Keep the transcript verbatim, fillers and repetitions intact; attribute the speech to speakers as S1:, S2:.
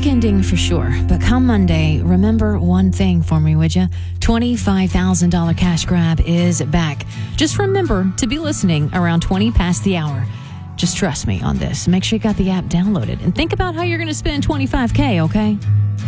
S1: week ending for sure, but come Monday, remember one thing for me, would you? twenty-five thousand dollars cash grab is back. Just remember to be listening around twenty past the hour. Just trust me on this. Make sure you got the app downloaded and think about how you're going to spend twenty-five K, okay?